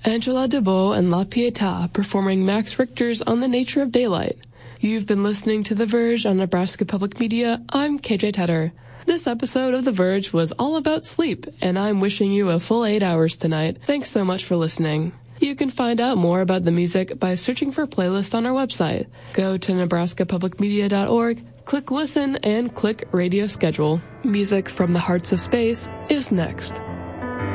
Angela DeBow and La Pietà performing Max Richter's On the Nature of Daylight. You've been listening to The Verge on Nebraska Public Media. I'm KJ Tedder. This episode of The Verge was all about sleep, and I'm wishing you a full 8 hours tonight. Thanks so much for listening. You can find out more about the music by searching for playlists on our website. Go to nebraskapublicmedia.org, click Listen, and click Radio Schedule. Music from the Hearts of Space is next.